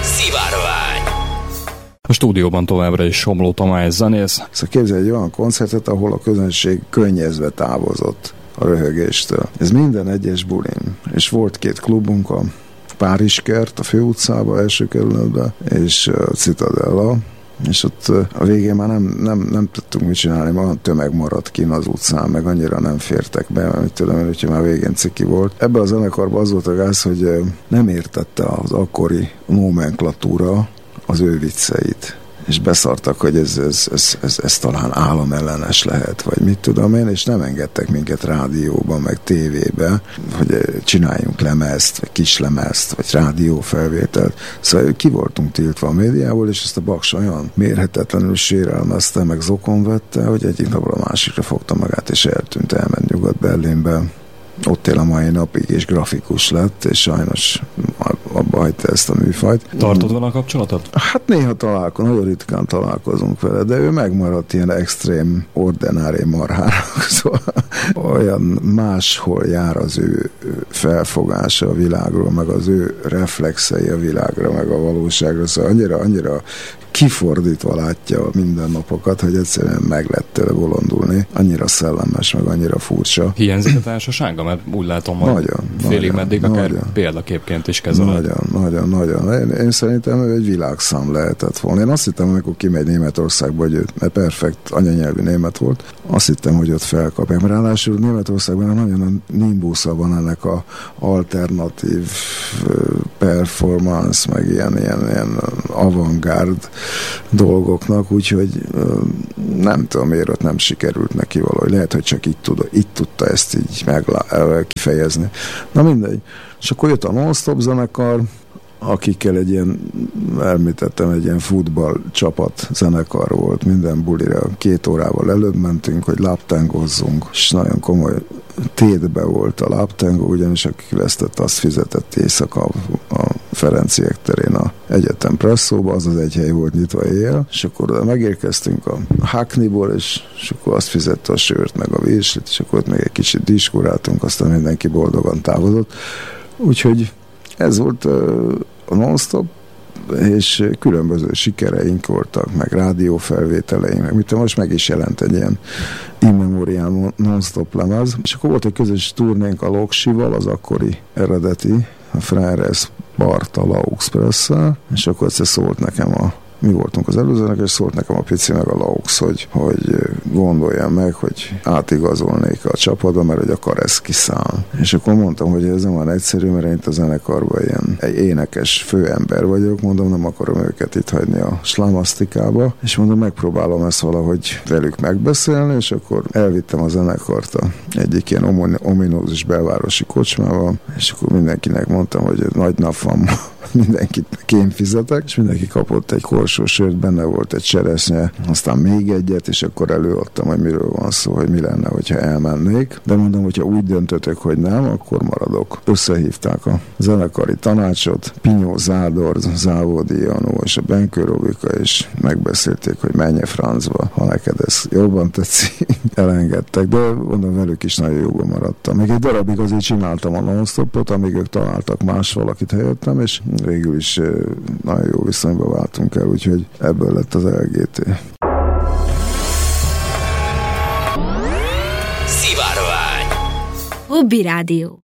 Szivárvány. A stúdióban továbbra is Somló Tamás zenész. Szóval képzelj egy olyan koncertet, ahol a közönség könnyezve távozott a röhögéstől. Ez minden egyes bulin. És volt 2 klubunk, a Párizskert, a Főutcába, első kerületben, és a Citadella, és ott a végén már nem tudtunk mit csinálni, mert olyan tömeg maradt kín az utcán, meg annyira nem fértek be, mert tudom én, hogyha már végén ciki volt. Ebben a zenekarban az volt a gáz, hogy nem értette az akkori nomenklatúra az ő vicceit. És beszartak, hogy ez talán államellenes lehet, vagy mit tudom én, és nem engedtek minket rádióban, meg tévébe, hogy csináljunk lemezt, vagy kislemezt, vagy rádiófelvételt. Szóval ki voltunk tiltva a médiából, és ezt a Baks olyan mérhetetlenül sérelmezte, meg zokon vette, hogy egyik napról a másikra fogta magát, és eltűnt, elment Nyugat-Berlinbe. Ott él a mai napig, és grafikus lett, és sajnos abba hagyta ezt a műfajt. Tartod vele a kapcsolatot? Hát néha nagyon ritkán találkozunk vele, de ő megmaradt ilyen extrém, ordinári marhának, szóval olyan máshol jár az ő felfogása a világról, meg az ő reflexei a világra, meg a valóságra, szóval annyira kifordítva látja a mindennapokat, hogy egyszerűen meg lett tőle bolondulni. Annyira szellemes, meg annyira furcsa. Hiányzik a társasága? Mert úgy látom, hogy félig meddig akár példaképként is kezeled. Nagyon. Én szerintem ő egy világszám lehetett volna. Én azt hittem, amikor kimegy Németországba, mert perfekt anyanyelvű német volt, azt hittem, hogy ott felkapják. Mert ráadásul Németországban nagyon a nimbusza van ennek a alternatív performance, meg ilyen avantgárd dolgoknak, úgyhogy nem tudom, miért ott nem sikerült neki valahogy. Lehet, hogy csak itt tudta ezt így kifejezni. Na mindegy. És akkor jött a Non-Stop zenekar, akikkel egy ilyen futball csapat zenekar volt, minden bulira 2 órával előbb mentünk, hogy láptángozzunk, és nagyon komoly tétbe volt a láptángó, ugyanis aki vesztett, azt fizetett éjszaka a Ferenciek terén a egyetem presszóba, az egy hely volt nyitva éjjel, és akkor megérkeztünk a Hackneyból, és akkor azt fizette a sört, meg a virslit, és akkor ott még egy kicsit diskuráltunk, aztán mindenki boldogan távozott. Úgyhogy ez volt a Non-Stop, és különböző sikereink voltak, meg rádiófelvételeink, meg mit most meg is jelent egy ilyen In Memoriam Non-Stop lemez, és akkor volt egy közös turnénk a Loksival, az akkori eredeti, a Freires Barta Laux-Presszel, és akkor egyszer szólt nekem mi voltunk az előzőnek, és szólt nekem a Pici meg a Laux, hogy gondoljam meg, hogy átigazolnék a csapatba, mert hogy akar ez kiszáll. És akkor mondtam, hogy ez nem olyan egyszerű, mert én itt a zenekarban egy énekes főember vagyok, mondom, nem akarom őket itt hagyni a slamasztikába, és mondom, megpróbálom ezt valahogy velük megbeszélni, és akkor elvittem a zenekart egyik ilyen ominózus belvárosi kocsmába, és akkor mindenkinek mondtam, hogy nagy nap van, mindenkit én fizetek, és mindenki kapott egy korsó sört, benne volt egy cseresznye, aztán még egyet, és akkor előadtam, hogy miről van szó, hogy mi lenne, hogyha elmennék. De mondom, hogyha úgy döntötök, hogy nem, akkor maradok. Összehívták a zenekari tanácsot, Pinyó Zádor, Závodi Janó és a Benkő Robika, és megbeszélték, hogy menj francba, ha neked ez jobban tetszik. Elengedtek, de mondom, velük is nagyon jóban maradtam. Még egy darabig azért csináltam a Non-Stopot, amíg ők találtak más valakit helyettem, és végül is nagyon jó viszonyba váltunk el, úgyhogy ebből lett az LGT. Szivárvány. Hobby Rádió.